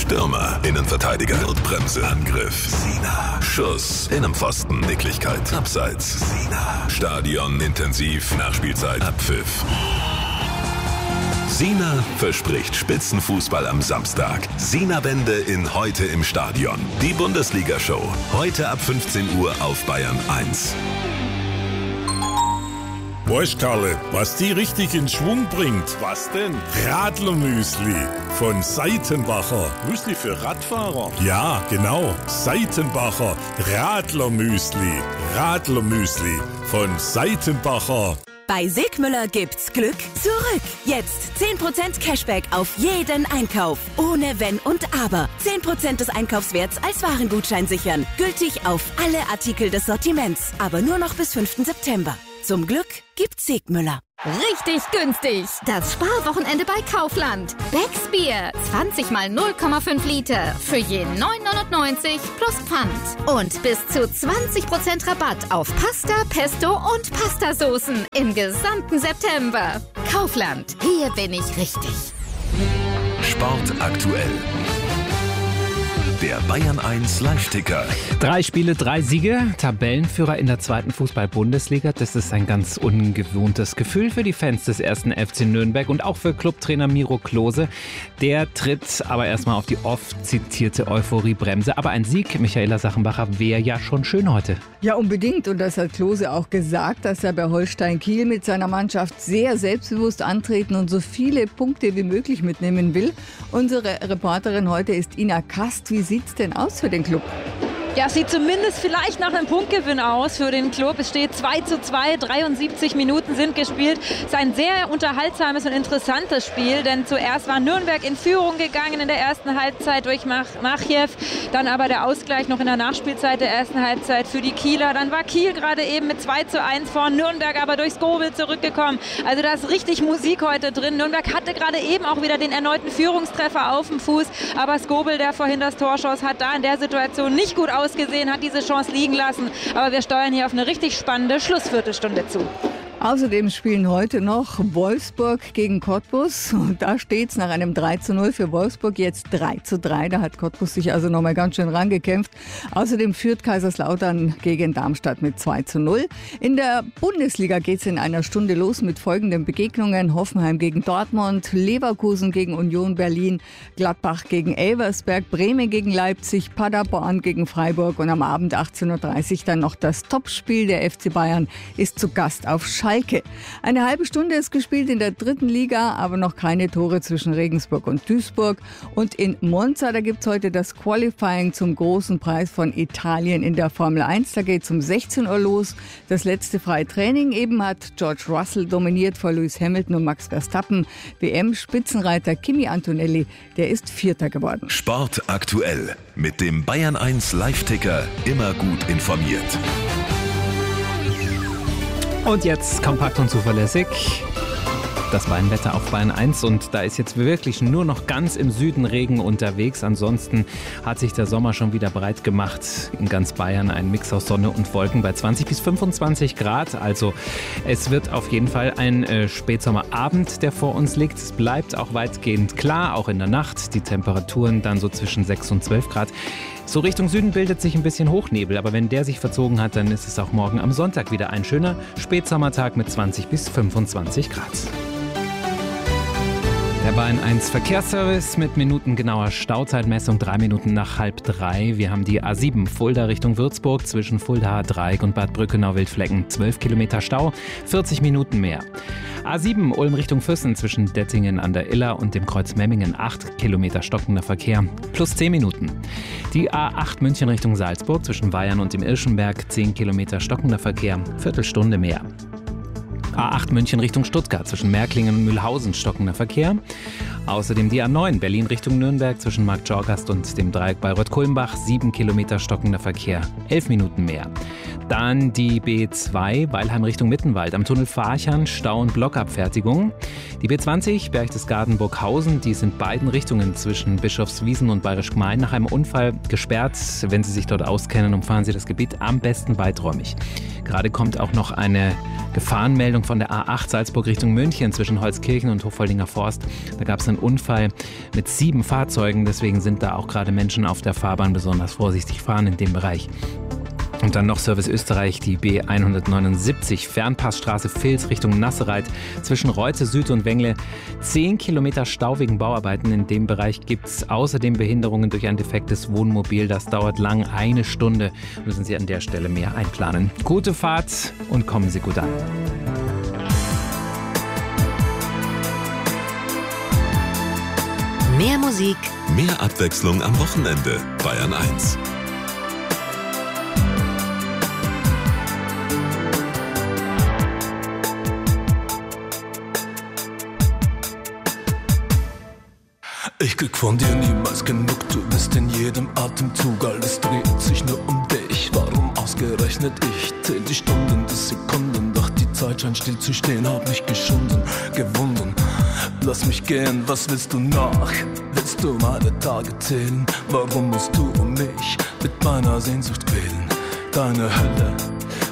Stürmer, Innenverteidiger, Notbremse, Angriff, Sina, Schuss, Innenpfosten, Nicklichkeit, Abseits, Sina, Stadion, intensiv, Nachspielzeit, Abpfiff. Sina verspricht Spitzenfußball am Samstag. Sina-Bände in Heute im Stadion. Die Bundesliga-Show. Heute ab 15 Uhr auf Bayern 1. Weißt Karle, was die richtig in Schwung bringt? Was denn? Radlermüsli von Seitenbacher. Müsli für Radfahrer? Ja, genau. Seitenbacher Radlermüsli. Radlermüsli von Seitenbacher. Bei Sigmüller gibt's Glück zurück. Jetzt 10% Cashback auf jeden Einkauf. Ohne Wenn und Aber. 10% des Einkaufswerts als Warengutschein sichern. Gültig auf alle Artikel des Sortiments. Aber nur noch bis 5. September. Zum Glück gibt's Sigmüller. Richtig günstig. Das Sparwochenende bei Kaufland. Becks Bier. 20 mal 0,5 Liter. Für je 9,99 plus Pfand. Und bis zu 20% Rabatt auf Pasta, Pesto und Pastasoßen im gesamten September. Kaufland. Hier bin ich richtig. Sport aktuell. Der Bayern 1 Live-Ticker. 3 Spiele, 3 Siege. Tabellenführer in der 2. Fußball-Bundesliga. Das ist ein ganz ungewohntes Gefühl für die Fans des 1. FC Nürnberg und auch für Clubtrainer Miro Klose. Der tritt aber erstmal auf die oft zitierte Euphoriebremse. Aber ein Sieg, Michaela Sachenbacher, wäre ja schon schön heute. Ja, unbedingt. Und das hat Klose auch gesagt, dass er bei Holstein Kiel mit seiner Mannschaft sehr selbstbewusst antreten und so viele Punkte wie möglich mitnehmen will. Unsere Reporterin heute ist Ina Kast. Wie sieht's denn aus für den Club? Ja, es sieht zumindest vielleicht nach einem Punktgewinn aus für den Club. Es steht 2:2, 73 Minuten sind gespielt. Es ist ein sehr unterhaltsames und interessantes Spiel, denn zuerst war Nürnberg in Führung gegangen in der ersten Halbzeit durch Machiew, dann aber der Ausgleich noch in der Nachspielzeit der ersten Halbzeit für die Kieler. Dann war Kiel gerade eben mit 2:1 vor, Nürnberg aber durch Skobel zurückgekommen. Also da ist richtig Musik heute drin. Nürnberg hatte gerade eben auch wieder den erneuten Führungstreffer auf dem Fuß, aber Skobel, der vorhin das Tor schoss, hat da in der Situation nicht gut ausgesehen, hat diese Chance liegen lassen. Aber wir steuern hier auf eine richtig spannende Schlussviertelstunde zu. Außerdem spielen heute noch Wolfsburg gegen Cottbus. Und da steht es nach einem 3:0 für Wolfsburg jetzt 3:3. Da hat Cottbus sich also nochmal ganz schön rangekämpft. Außerdem führt Kaiserslautern gegen Darmstadt mit 2:0. In der Bundesliga geht es in einer Stunde los mit folgenden Begegnungen. Hoffenheim gegen Dortmund, Leverkusen gegen Union Berlin, Gladbach gegen Elversberg, Bremen gegen Leipzig, Paderborn gegen Freiburg und am Abend 18:30 Uhr dann noch das Topspiel. Der FC Bayern ist zu Gast auf Schalke. Eine halbe Stunde ist gespielt in der 3. Liga, aber noch keine Tore zwischen Regensburg und Duisburg. Und in Monza, da gibt es heute das Qualifying zum großen Preis von Italien in der Formel 1. Da geht es um 16 Uhr los. Das letzte freie Training eben hat George Russell dominiert vor Lewis Hamilton und Max Verstappen. WM-Spitzenreiter Kimi Antonelli, der ist Vierter geworden. Sport aktuell. Mit dem Bayern 1 Live-Ticker immer gut informiert. Und jetzt kompakt und zuverlässig. Das war ein Wetter auf Bayern 1 und da ist jetzt wirklich nur noch ganz im Süden Regen unterwegs. Ansonsten hat sich der Sommer schon wieder breit gemacht. In ganz Bayern ein Mix aus Sonne und Wolken bei 20 bis 25 Grad. Also es wird auf jeden Fall ein Spätsommerabend, der vor uns liegt. Es bleibt auch weitgehend klar, auch in der Nacht. Die Temperaturen dann so zwischen 6 und 12 Grad. So Richtung Süden bildet sich ein bisschen Hochnebel, aber wenn der sich verzogen hat, dann ist es auch morgen am Sonntag wieder ein schöner Spätsommertag mit 20 bis 25 Grad. Der Bayern 1 Verkehrsservice mit minutengenauer Stauzeitmessung 3 Minuten nach 2:30. Wir haben die A7 Fulda Richtung Würzburg zwischen Fulda Dreieck und Bad Brückenau-Wildflecken 12 Kilometer Stau, 40 Minuten mehr. A7 Ulm Richtung Füssen zwischen Dettingen an der Iller und dem Kreuz Memmingen 8 Kilometer stockender Verkehr, plus 10 Minuten. Die A8 München Richtung Salzburg zwischen Weyern und dem Irschenberg 10 Kilometer stockender Verkehr, Viertelstunde mehr. A8 München Richtung Stuttgart zwischen Märklingen und Mühlhausen stockender Verkehr. Außerdem die A9 Berlin Richtung Nürnberg zwischen Marktschorgast und dem Dreieck Bayreuth-Kulmbach 7 Kilometer stockender Verkehr, 11 Minuten mehr. Dann die B2 Weilheim Richtung Mittenwald. Am Tunnel Farchern Stau und Blockabfertigung. Die B20 Berchtesgaden-Burghausen, die ist in beiden Richtungen zwischen Bischofswiesen und Bayerisch Gmein nach einem Unfall gesperrt. Wenn Sie sich dort auskennen, umfahren Sie das Gebiet am besten weiträumig. Gerade kommt auch noch eine Gefahrenmeldung von der A8 Salzburg Richtung München zwischen Holzkirchen und Hoffoldinger Forst. Da gab es einen Unfall mit 7 Fahrzeugen, deswegen sind da auch gerade Menschen auf der Fahrbahn besonders vorsichtig fahren in dem Bereich. Und dann noch Service Österreich, die B179 Fernpassstraße Vils Richtung Nassereit zwischen Reutze Süd und Wengle. 10 Kilometer Stau wegen Bauarbeiten. In dem Bereich gibt es außerdem Behinderungen durch ein defektes Wohnmobil. Das dauert lang, 1 Stunde. Müssen Sie an der Stelle mehr einplanen. Gute Fahrt und kommen Sie gut an. Mehr Musik, mehr Abwechslung am Wochenende. Bayern 1. Ich krieg von dir niemals genug, du bist in jedem Atemzug, alles dreht sich nur um dich. Warum ausgerechnet ich? Zähl die Stunden, die Sekunden, doch die Zeit scheint still zu stehen. Hab mich geschunden, gewunden, lass mich gehen, was willst du noch? Willst du meine Tage zählen? Warum musst du um mich mit meiner Sehnsucht quälen? Deine Hölle